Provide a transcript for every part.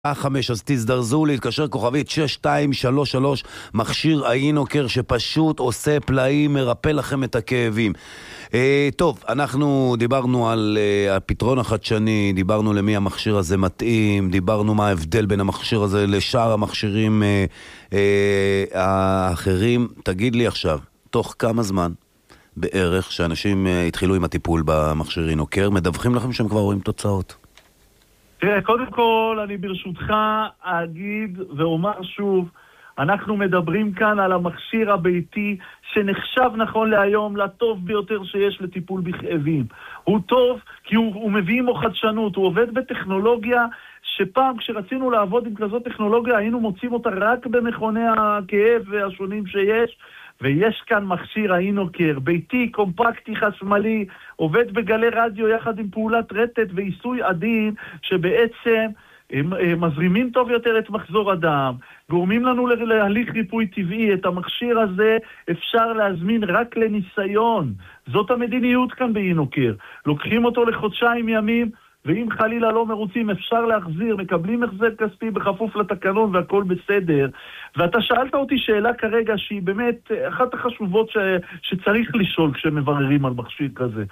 5, אז תזדרזו להתקשר כוכבית 6233, מכשיר האינוקר שפשוט עושה פלאים, מרפא לכם את הכאבים. טוב, אנחנו דיברנו על הפתרון החדשני, דיברנו למי המכשיר הזה מתאים, דיברנו מה ההבדל בין המכשיר הזה לשאר המכשירים האחרים. תגיד לי עכשיו, תוך כמה זמן בערך שאנשים התחילו עם הטיפול במכשיר אינוקר, מדווחים לכם שהם כבר רואים תוצאות? תראה, קודם כל, אני ברשותך אגיד ואומר שוב, אנחנו מדברים כאן על המכשיר הביתי שנחשב נכון להיום לטוב ביותר שיש לטיפול בכאבים. הוא טוב כי הוא מביא עמו חדשנות, הוא עובד בטכנולוגיה שפעם כשרצינו לעבוד עם כזאת טכנולוגיה היינו מוצאים אותה רק במכוני הכאב השונים שיש, ויש כאן מכשיר האינוקר, ביתי, קומפקטי, חשמלי, עובד בגלי רדיו יחד עם פעולת רטט ועיסוי עדין, שבעצם מזרימים טוב יותר את מחזור הדם, גורמים לנו להליך ריפוי טבעי. את המכשיר הזה אפשר להזמין רק לניסיון. זאת המדיניות כאן באינוקר. לוקחים אותו לחודשיים ימים, ואם חלילה לא מרוצים אפשר להחזיר, מקבלים החזר כספי בכפוף לתקנון והכל בסדר. ואתה שאלת אותי שאלה כרגע שהיא באמת אחת החשובות שצריך לשאול כשמבררים על מכשיר כזה.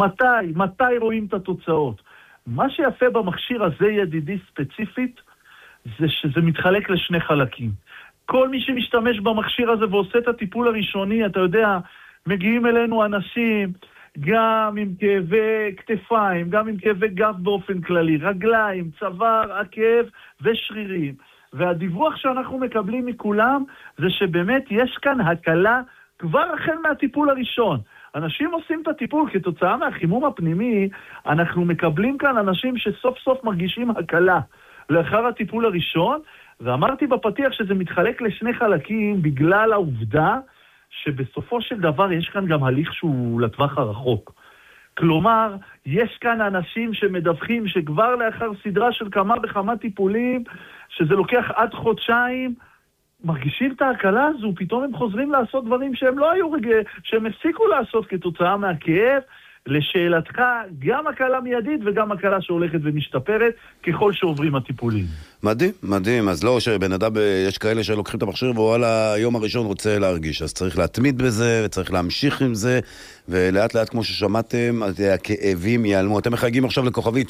מתי רואים את התוצאות? מה שיפה במכשיר הזה, ידידי, ספציפית, זה שזה מתחלק לשני חלקים. כל מי שמשתמש במכשיר הזה ועושה את הטיפול הראשוני, אתה יודע, מגיעים אלינו אנשים גם עם כאבי כתפיים, גם עם כאבי גב באופן כללי, רגליים, צוואר, עקב ושרירים. והדיווח שאנחנו מקבלים מכולם זה שבאמת יש כאן הקלה כבר החל מהטיפול הראשון. אנשים עושים את הטיפול כתוצאה מהחימום הפנימי, אנחנו מקבלים כאן אנשים שסוף סוף מרגישים הקלה לאחר הטיפול הראשון, ואמרתי בפתיח שזה מתחלק לשני חלקים בגלל העובדה שבסופו של דבר יש כאן גם הליך שהוא לטווח הרחוק. כלומר, יש כאן אנשים שמדווחים שכבר לאחר סדרה של כמה וכמה טיפולים, שזה לוקח עד חודשיים, מרגישים את ההקלה הזו, פתאום הם חוזרים לעשות דברים שהם לא היו שהם הפסיקו לעשות כתוצאה מהכאב. לשאלתך, גם הקלה מיידית וגם הקלה שהולכת ומשתפרת ככל שעוברים הטיפולים. מדהים, מדהים. אז לא שבן אדם, יש כאלה שלוקחים את המכשיר ווואלה, היום הראשון רוצה להרגיש. אז צריך להתמיד בזה וצריך להמשיך עם זה, ולאט לאט כמו ששמעתם, הכאבים ייעלמו. אתם מחייגים עכשיו לכוכבית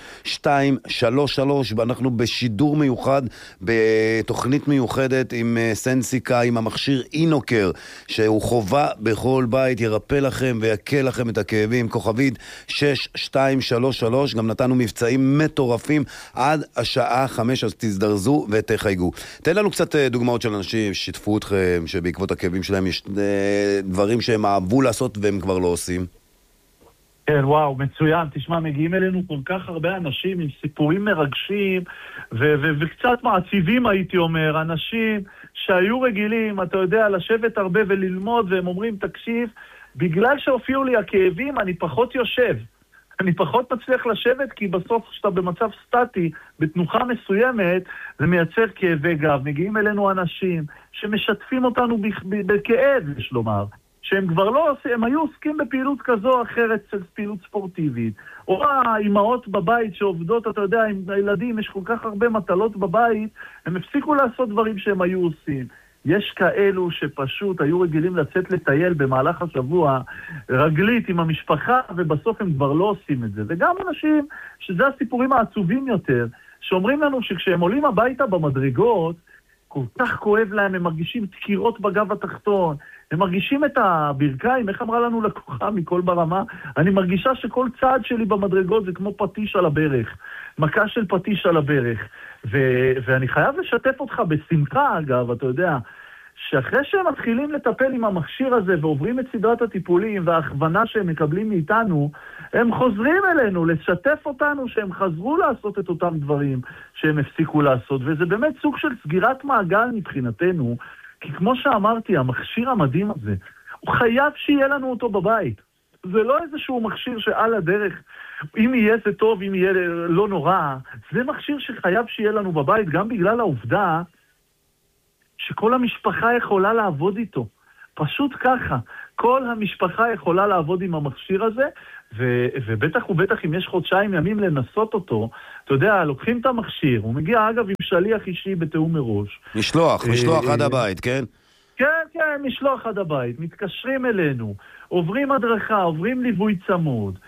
6233, ואנחנו בשידור מיוחד, בתוכנית מיוחדת עם סנסיקה, עם המכשיר אינוקר, שהוא חובה בכל בית, ירפא לכם ויקל לכם את הכאבים. כוכבית 6233, גם נתנו מבצעים מטורפים עד השעה 5, אז תזדרזו ותחייגו. תן לנו קצת דוגמאות של אנשים ששיתפו אתכם, שבעקבות הכאבים שלהם יש דברים שהם אהבו לעשות והם כבר לא עושים. כן, וואו, מצוין. תשמע, מגיעים אלינו כל כך הרבה אנשים עם סיפורים מרגשים וקצת מעציבים, הייתי אומר. אנשים שהיו רגילים, אתה יודע, לשבת הרבה וללמוד, והם אומרים, תקשיב, בגלל שהופיעו לי הכאבים, אני פחות יושב. אני פחות מצליח לשבת, כי בסוף כשאתה במצב סטטי, בתנוחה מסוימת, זה מייצר כאבי גב. מגיעים אלינו אנשים שמשתפים אותנו בכאב, יש לומר, שהם כבר לא עושים, הם היו עוסקים בפעילות כזו או אחרת, של פעילות ספורטיבית. או האימהות בבית שעובדות, אתה יודע, עם הילדים, יש כל כך הרבה מטלות בבית, הם הפסיקו לעשות דברים שהם היו עושים. יש כאלו שפשוט היו רגילים לצאת לטייל במהלך השבוע רגלית עם המשפחה, ובסוף הם כבר לא עושים את זה. וגם אנשים שזה הסיפורים העצובים יותר, שאומרים לנו שכשהם עולים הביתה במדרגות, כל כך כואב להם, הם מרגישים דקירות בגב התחתון, הם מרגישים את הברכיים, איך אמרה לנו לקוחה מכל ברמה? אני מרגישה שכל צעד שלי במדרגות זה כמו פטיש על הברך, מכה של פטיש על הברך. ואני חייב לשתף אותך בשמחה, אגב, אתה יודע, שאחרי שהם מתחילים לטפל עם המכשיר הזה ועוברים את סדרת הטיפולים וההכוונה שהם מקבלים מאיתנו, הם חוזרים אלינו לשתף אותנו שהם חזרו לעשות את אותם דברים שהם הפסיקו לעשות, וזה באמת סוג של סגירת מעגל מבחינתנו, כי כמו שאמרתי, המכשיר המדהים הזה, הוא חייב שיהיה לנו אותו בבית. זה לא איזשהו מכשיר שעל הדרך, אם יהיה זה טוב, אם יהיה לא נורא, זה מכשיר שחייב שיהיה לנו בבית, גם בגלל העובדה שכל המשפחה יכולה לעבוד איתו. פשוט ככה. כל המשפחה יכולה לעבוד עם המכשיר הזה, ובטח ובטח אם יש חודשיים ימים לנסות אותו, אתה יודע, לוקחים את המכשיר, הוא מגיע אגב עם שליח אישי בתאום מראש. משלוח עד הבית, כן? כן, משלוח עד הבית, מתקשרים אלינו, עוברים הדרכה, עוברים ליווי צמוד.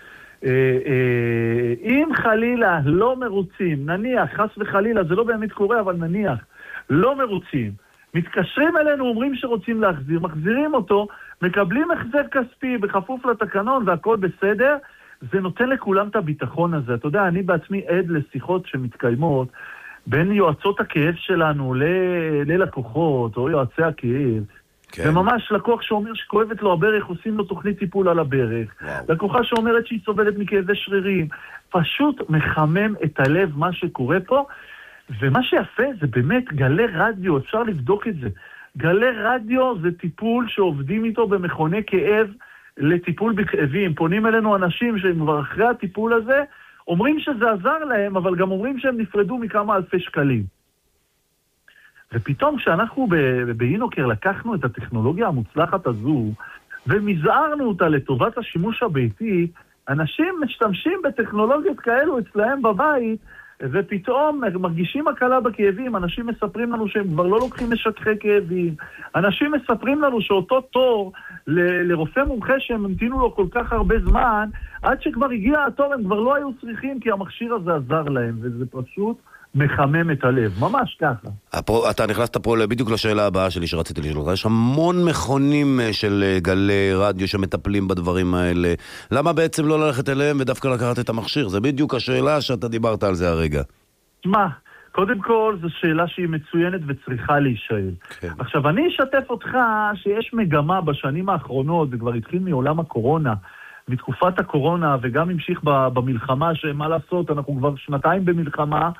אם חלילה לא מרוצים, נניח, חס וחלילה, זה לא באמת קורה, אבל נניח, לא מרוצים, מתקשרים אלינו, אומרים שרוצים להחזיר, מחזירים אותו, מקבלים החזר כספי בכפוף לתקנון והכל בסדר, זה נותן לכולם את הביטחון הזה. אתה יודע, אני בעצמי עד לשיחות שמתקיימות בין יועצות הכאב שלנו ללקוחות או יועצי הכאב, כן. וממש לקוח שאומר שכואבת לו הברך, עושים לו תוכנית טיפול על הברך. לקוחה שאומרת שהיא סובלת מכאבי שרירים. פשוט מחמם את הלב מה שקורה פה, ומה שיפה זה באמת גלי רדיו, אפשר לבדוק את זה. גלי רדיו זה טיפול שעובדים איתו במכוני כאב לטיפול בכאבים. פונים אלינו אנשים שהם כבר אחרי הטיפול הזה, אומרים שזה עזר להם, אבל גם אומרים שהם נפרדו מכמה אלפי שקלים. ופתאום כשאנחנו באינוקר לקחנו את הטכנולוגיה המוצלחת הזו, ומזערנו אותה לטובת השימוש הביתי, אנשים משתמשים בטכנולוגיות כאלו אצלהם בבית, ופתאום מרגישים הקלה בכאבים. אנשים מספרים לנו שהם כבר לא לוקחים משככי כאבים. אנשים מספרים לנו שאותו תור לרופא מומחה שהם המתינו לו כל כך הרבה זמן, עד שכבר הגיע התור הם כבר לא היו צריכים, כי המכשיר הזה עזר להם, וזה פשוט מחמם את הלב, ממש ככה. אתה נכנסת פה בדיוק לשאלה הבאה שלי שרציתי לשאול אותך. יש המון מכונים של גלי רדיו שמטפלים בדברים האלה. למה בעצם לא ללכת אליהם ודווקא לקחת את המכשיר? זה בדיוק השאלה שאתה דיברת על זה הרגע. מה? קודם כל, זו שאלה שהיא מצוינת וצריכה להישאל. כן. עכשיו, אני אשתף אותך שיש מגמה בשנים האחרונות, זה כבר התחיל מעולם הקורונה, מתקופת הקורונה, וגם המשיך במלחמה, שמה לעשות, אנחנו כבר שנתיים במלחמה,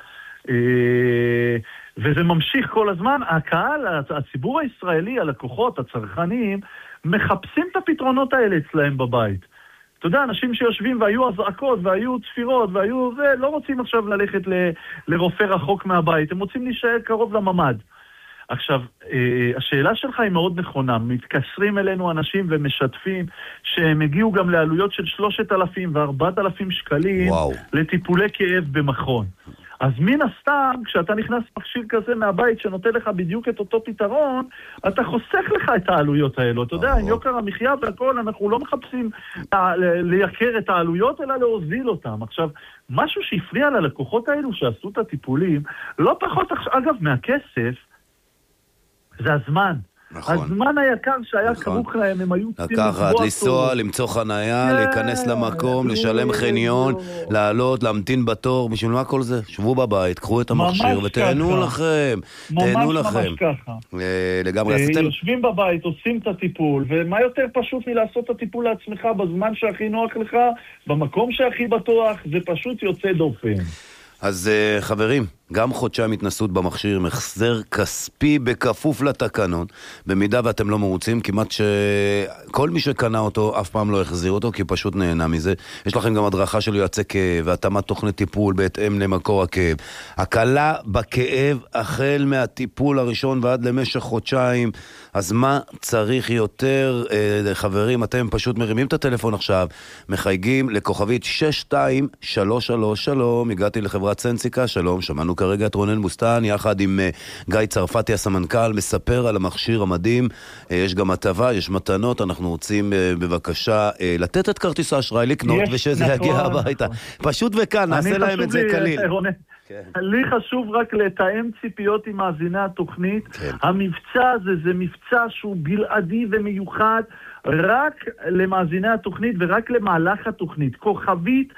וזה ממשיך כל הזמן. הקהל, הציבור הישראלי, הלקוחות, הצרכנים, מחפשים את הפתרונות האלה אצלהם בבית. אתה יודע, אנשים שיושבים והיו הזעקות והיו צפירות והיו לא רוצים עכשיו ללכת לרופא רחוק מהבית, הם רוצים להישאר קרוב לממד. עכשיו, השאלה שלך היא מאוד נכונה. מתקשרים אלינו אנשים ומשתפים שהם הגיעו גם לעלויות של 3,000 ו4,000 שקלים לטיפולי כאב במכון. אז מן הסתם, כשאתה נכנס מכשיר כזה מהבית שנותן לך בדיוק את אותו פתרון, אתה חוסך לך את העלויות האלו. אתה יודע, עם יוקר המחיה והכל, אנחנו לא מחפשים לייקר את העלויות, אלא להוזיל אותם. עכשיו, משהו שהפריע ללקוחות האלו שעשו את הטיפולים, לא פחות, אגב, מהכסף, זה הזמן. נכון. הזמן היקר שהיה כרוך להם, הם היו צריכים לקחת, לנסוע, למצוא חניה, להיכנס למקום, לשלם חניון, לעלות, להמתין בתור. בשביל מה כל זה? שבו בבית, קחו את המכשיר ותהנו לכם. תהנו לכם. ממש ככה. לגמרי. יושבים בבית, עושים את הטיפול, ומה יותר פשוט מלעשות את הטיפול לעצמך בזמן שהכי נוח לך, במקום שהכי בטוח, זה פשוט יוצא דופן. אז חברים, גם חודשיים התנסות במכשיר, מחזר כספי בכפוף לתקנון. במידה ואתם לא מרוצים, כמעט שכל מי שקנה אותו אף פעם לא החזיר אותו, כי פשוט נהנה מזה. יש לכם גם הדרכה של יועצי כאב, והתאמת תוכנית טיפול בהתאם למקור הכאב. הקלה בכאב החל מהטיפול הראשון ועד למשך חודשיים. אז מה צריך יותר? חברים, אתם פשוט מרימים את הטלפון עכשיו, מחייגים לכוכבית 6233, שלום, הגעתי לחברת סנסיקה, שלום, שמענו כרגע את רונן בוסטן, יחד עם גיא צרפתי הסמנכ"ל, מספר על המכשיר המדהים. יש גם הטבה, יש מתנות, אנחנו רוצים בבקשה לתת את כרטיס האשראי, לקנות ושזה יגיע הביתה. פשוט וכאן, נעשה להם את זה קליל. לי חשוב רק לתאם ציפיות עם מאזיני התוכנית. המבצע הזה זה מבצע שהוא בלעדי ומיוחד רק למאזיני התוכנית ורק למהלך התוכנית. כוכבית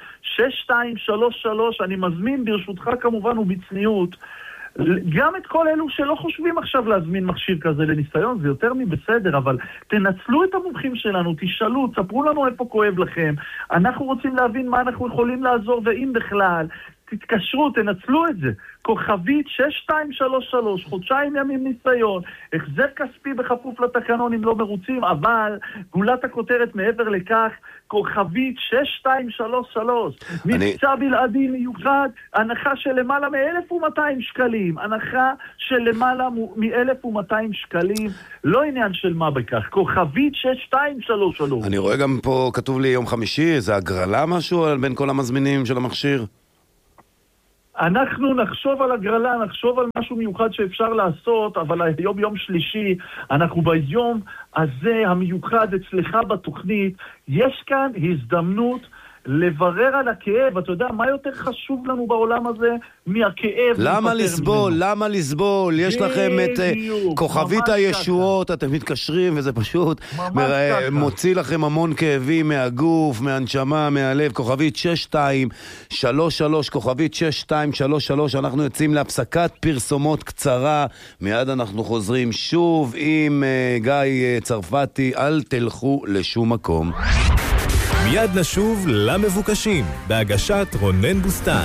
6233, אני מזמין ברשותך כמובן ובצניעות גם את כל אלו שלא חושבים עכשיו להזמין מכשיר כזה לניסיון, זה יותר מבסדר, אבל תנצלו את המומחים שלנו, תשאלו, תספרו לנו איפה כואב לכם, אנחנו רוצים להבין מה אנחנו יכולים לעזור ואם בכלל. תתקשרו, תנצלו את זה. כוכבית 6233, חודשיים ימים ניסיון, החזר כספי בכפוף לתקנון אם לא מרוצים, אבל גולת הכותרת מעבר לכך, כוכבית 6233, מבצע בלעדי מיוחד, הנחה של למעלה מ-1,200 שקלים, הנחה של למעלה מ-1,200 שקלים, לא עניין של מה בכך, כוכבית 6233. אני רואה גם פה, כתוב לי יום חמישי, זה הגרלה משהו בין כל המזמינים של המכשיר? אנחנו נחשוב על הגרלה, נחשוב על משהו מיוחד שאפשר לעשות, אבל היום יום שלישי, אנחנו ביום הזה המיוחד אצלך בתוכנית, יש כאן הזדמנות לברר על הכאב. אתה יודע, מה יותר חשוב לנו בעולם הזה מהכאב? למה לסבול? למה לסבול? יש לכם את כוכבית הישועות, אתם מתקשרים וזה פשוט מוציא לכם המון כאבים מהגוף, מהנשמה, מהלב. כוכבית 6233, כוכבית 6233. אנחנו יוצאים להפסקת פרסומות קצרה, מיד אנחנו חוזרים שוב עם גיא צרפתי. אל תלכו לשום מקום. מיד נשוב למבוקשים, בהגשת רונן בוסטן.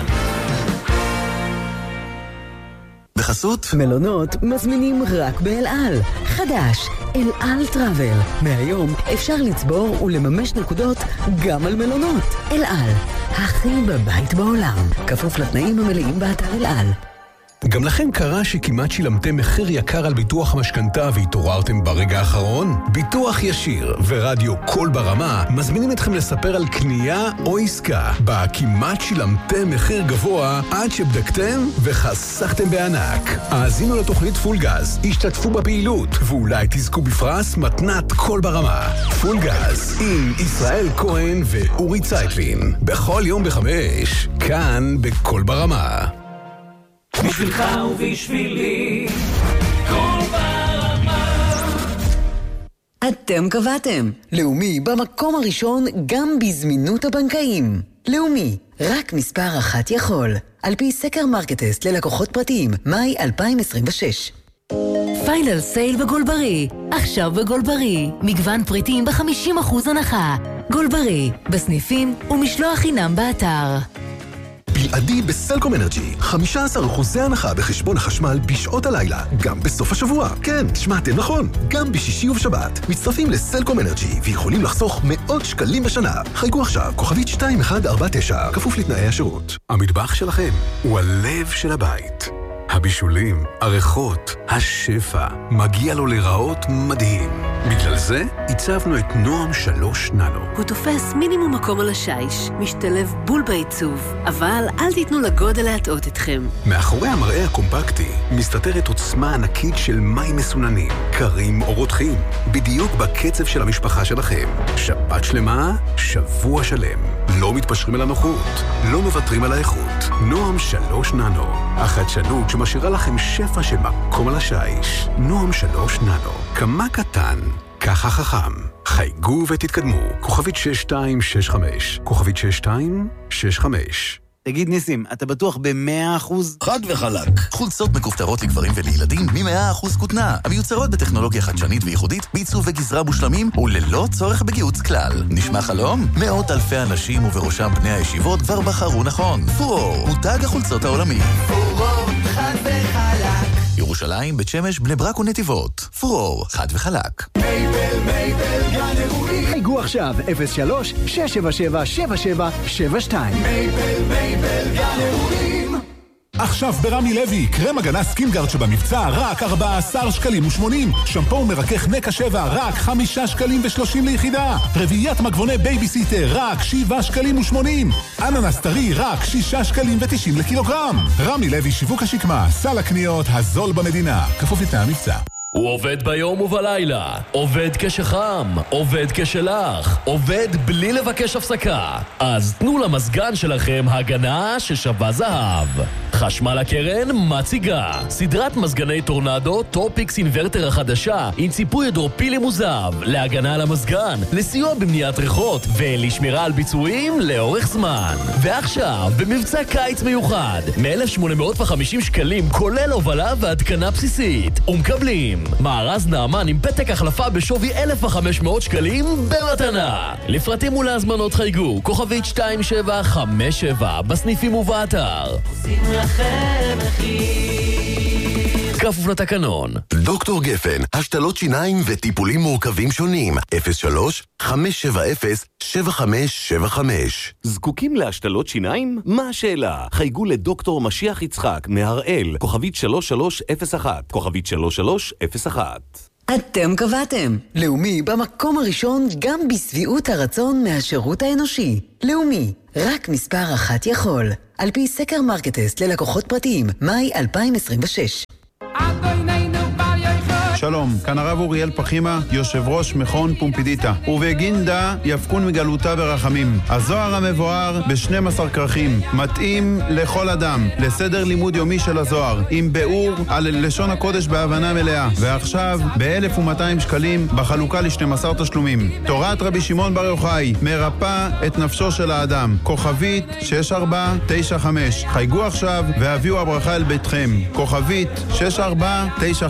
בחסות מלונות מזמינים רק באל על. חדש, אל על טראבל. מהיום אפשר לצבור ולממש נקודות גם על מלונות. אל על, הכי בבית בעולם. כפוף לתנאים המלאים באתר אל על. גם לכם קרה שכמעט שילמתם מחיר יקר על ביטוח משכנתה והתעוררתם ברגע האחרון? ביטוח ישיר ורדיו קול ברמה מזמינים אתכם לספר על קנייה או עסקה בה כמעט שילמתם מחיר גבוה עד שבדקתם וחסכתם בענק. האזינו לתוכנית פול גז, השתתפו בפעילות ואולי תזכו בפרס מתנת קול ברמה. פול גז עם ישראל כהן ואורי צייטלין בכל יום ב5 כאן בקול ברמה. בשבילך ובשבילי קול ברמה. אתם קבעתם לאומי במקום הראשון גם בזמינות הבנקאים. לאומי, רק מספר אחת יכול, על פי סקר מרקטסט ללקוחות פרטיים מאי 2026. פיינל סייל בגולברי, עכשיו בגולברי, מגוון פריטים ב50% הנחה. גולברי, בסניפים ומשלוח חינם באתר. בלעדי בסלקום אנרג'י, 15% הנחה בחשבון החשמל בשעות הלילה, גם בסוף השבוע. כן, שמעתם נכון, גם בשישי ובשבת. מצטרפים לסלקום אנרג'י ויכולים לחסוך מאות שקלים בשנה. חייגו עכשיו, כוכבית 2149, כפוף לתנאי השירות. המטבח שלכם הוא הלב של הבית. הבישולים, הריחות, השפע, מגיע לו לראות מדהים. בגלל זה הצבנו את נועם 3 ננו. הוא תופס מינימום מקום על השיש, משתלב בול בעיצוב, אבל אל תיתנו לגודל להטעות אתכם. מאחורי המראה הקומפקטי מסתתרת עוצמה ענקית של מים מסוננים, קרים או רותחים, בדיוק בקצב של המשפחה שלכם. שבת שלמה, שבוע שלם. לא מתפשרים על הנוחות, לא מוותרים על האיכות. נועם 3 ננו, החדשנות שמשאירה לכם שפע של מקום על השיש. נועם 3 ננו, כמה קטן, ככה חכם. חייגו ותתקדמו. כוכבית 6265, כוכבית 6265. תגיד ניסים, אתה בטוח ב100%? חד וחלק. חולצות מכופתרות לגברים ולילדים מ100% כותנה, המיוצרות בטכנולוגיה חדשנית וייחודית, בעיצוב וגזרה מושלמים וללא צורך בגיוץ כלל. נשמע חלום? מאות אלפי אנשים ובראשם בני הישיבות כבר בחרו נכון. פורור, מותג החולצות העולמי. פורור, חד וחלק. ירושלים, בית שמש, בני ברק ונתיבות. פורור, חד וחלק. מייבל, גן אירועים. חייגו עכשיו, 03-677-7772. מייבל, גן אירועים. עכשיו ברמי לוי, קרם הגנה סקינגארד שבמבצע רק 14 שקלים ו80, שמפו מרכך נקה 7 רק 5 שקלים ו30 ליחידה, רביעיית מגבוני בייביסיטר רק 7 שקלים ו80, אננס טרי רק 6 שקלים ו90 לקילוגרם. רמי לוי, שיווק השקמה, סל הקניות הזול במדינה, כפוף לתנאי המבצע. הוא עובד ביום ובלילה, עובד כשחם, עובד כשלח, עובד בלי לבקש הפסקה. אז תנו למזגן שלכם הגנה ששווה זהב. חשמל הקרן מציגה סדרת מזגני טורנדו טופיקס אינברטר החדשה עם ציפוי הידרופילי מוזב להגנה על המזגן, לסיוע במניעת ריחות ולשמירה על ביצועים לאורך זמן. ועכשיו במבצע קיץ מיוחד מ-1,850 שקלים כולל הובלה והתקנה בסיסית, ומקבלים מארז נעמן עם פתק החלפה בשווי 1,500 שקלים במתנה. לפרטים ולהזמנות חייגו כוכבית 2757 בסניפים ובאתר. עושים לכם מחיר, כפוף לתקנון. דוקטור גפן, השתלות שיניים וטיפולים מורכבים שונים. 03-570-7575. זקוקים להשתלות שיניים? מה השאלה? חייגו לדוקטור משיח יצחק מהראל, כוכבית 3301, כוכבית 3301. אתם קבעתם. לאומי במקום הראשון גם בסביעות הרצון מהשירות האנושי. לאומי, רק מספר אחת יכול. על פי סקר מרקטסט ללקוחות פרטיים, מאי 2026. שלום, כאן הרב אוריאל פחימה, יושב ראש מכון פומפידיטה. ובגינדה יפקון מגלותה ברחמים. הזוהר המבואר ב-12 כרכים, מתאים לכל אדם, לסדר לימוד יומי של הזוהר, עם ביאור על לשון הקודש בהבנה מלאה. ועכשיו, ב-1,200 שקלים בחלוקה ל-12 תשלומים. תורת רבי שמעון בר יוחאי, מרפא את נפשו של האדם. כוכבית 6495. חייגו עכשיו והביאו הברכה אל ביתכם. כוכבית 6495.